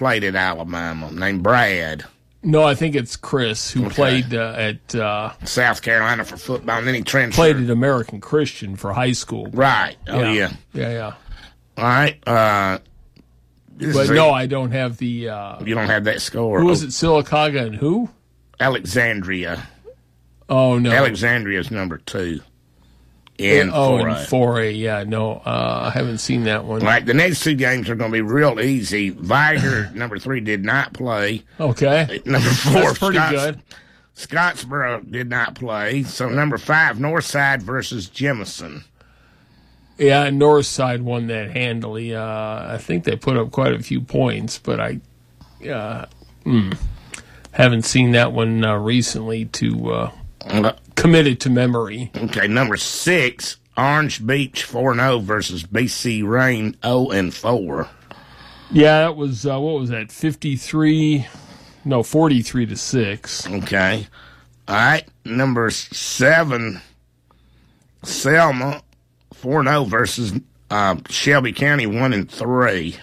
played at Alabama named Brad. No, I think it's Chris who played at South Carolina for football, and then he transferred. Played at American Christian for high school. Right. Oh, yeah. Yeah. All right. But no, I don't have the... you don't have that score. Who was it, Sylacauga and who? Alexandria. Oh, no. Alexandria's number 2. In 4A, yeah. No, I haven't seen that one. All right, the next 2 games are going to be real easy. Viger, number 3, did not play. Okay. Number 4, that's pretty good. Scottsboro did not play. So number 5, Northside versus Jemison. Yeah, Northside won that handily. I think they put up quite a few points, but I haven't seen that one recently to commit it to memory. Okay, number 6, Orange Beach 4-0 versus BC Rain 0-4. Yeah, that was, what was that, 43-6. Okay. All right, number 7, Selma 4-0 versus Shelby County 1-3.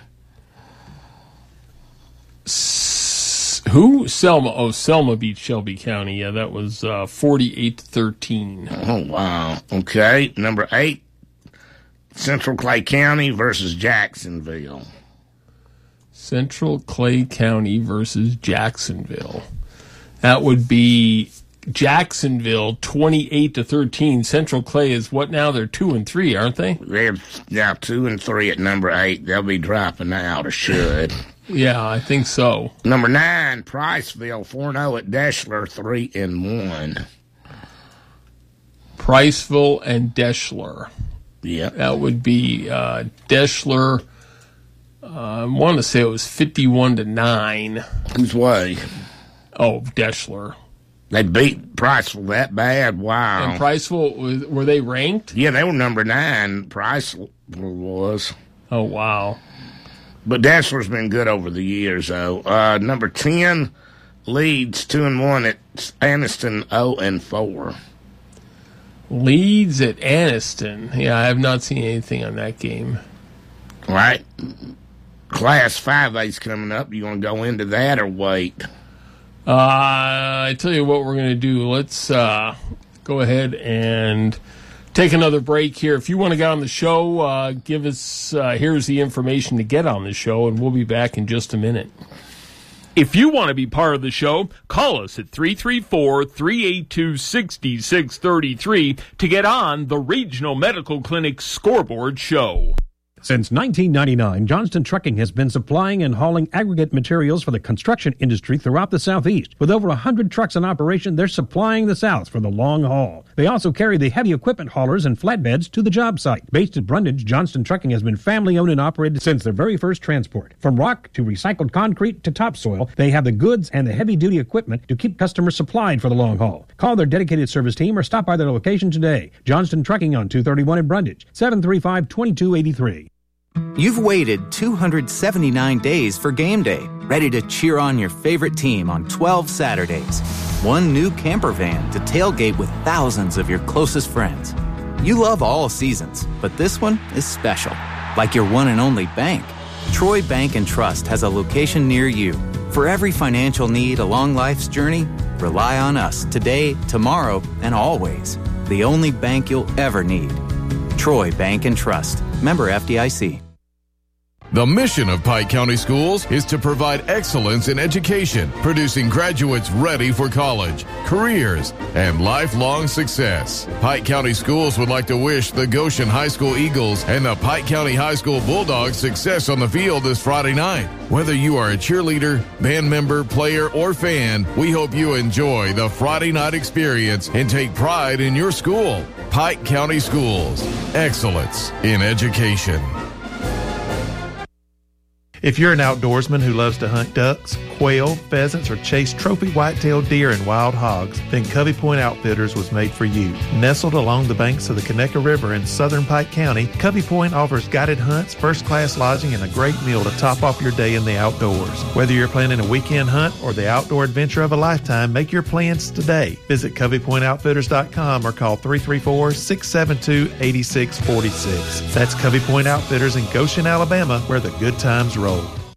Who? Selma. Oh, Selma beat Shelby County. Yeah, that was 48-13. Oh, wow. Okay. Number 8, Central Clay County versus Jacksonville. Central Clay County versus Jacksonville. That would be Jacksonville 28-13. Central Clay is what now? They're 2-3, aren't they? They're now 2-3 at number 8. They'll be dropping out, or should. Yeah, I think so. Number 9, Priceville 4-0 at Deschler 3-1. Priceville and Deschler. Yeah. That would be Deschler. I want to say it was 51-9. Whose way? Oh, Deschler. They beat Priceville that bad. Wow. And Priceville, were they ranked? Yeah, they were number 9. Priceville was. Oh, wow. But Deschler's been good over the years, though. Number 10, Leeds 2-1 at Anniston 0-4. Leeds at Anniston. Yeah, I have not seen anything on that game. All right. Class 5A's coming up. You want to go into that or wait? I tell you what we're going to do. Let's go ahead and take another break here. If you want to get on the show, give us, here's the information to get on the show, and we'll be back in just a minute. If you want to be part of the show, call us at 334-382-6633 to get on the Regional Medical Clinic Scoreboard Show. Since 1999, Johnston Trucking has been supplying and hauling aggregate materials for the construction industry throughout the Southeast. With over 100 trucks in operation, they're supplying the South for the long haul. They also carry the heavy equipment haulers and flatbeds to the job site. Based at Brundage, Johnston Trucking has been family-owned and operated since their very first transport. From rock to recycled concrete to topsoil, they have the goods and the heavy-duty equipment to keep customers supplied for the long haul. Call their dedicated service team or stop by their location today. Johnston Trucking on 231 in Brundage, 735-2283. You've waited 279 days for game day, ready to cheer on your favorite team on 12 Saturdays. One new camper van to tailgate with thousands of your closest friends. You love all seasons, but this one is special, like your one and only bank. Troy Bank and Trust has a location near you. For every financial need along life's journey, rely on us today, tomorrow, and always. The only bank you'll ever need. Troy Bank and Trust. Member FDIC. The mission of Pike County Schools is to provide excellence in education, producing graduates ready for college, careers, and lifelong success. Pike County Schools would like to wish the Goshen High School Eagles and the Pike County High School Bulldogs success on the field this Friday night. Whether you are a cheerleader, band member, player, or fan, we hope you enjoy the Friday night experience and take pride in your school. Pike County Schools. Excellence in education. If you're an outdoorsman who loves to hunt ducks, quail, pheasants, or chase trophy white-tailed deer and wild hogs, then Covey Point Outfitters was made for you. Nestled along the banks of the Conecuh River in southern Pike County, Covey Point offers guided hunts, first-class lodging, and a great meal to top off your day in the outdoors. Whether you're planning a weekend hunt or the outdoor adventure of a lifetime, make your plans today. Visit CoveyPointOutfitters.com or call 334-672-8646. That's Covey Point Outfitters in Goshen, Alabama, where the good times roll.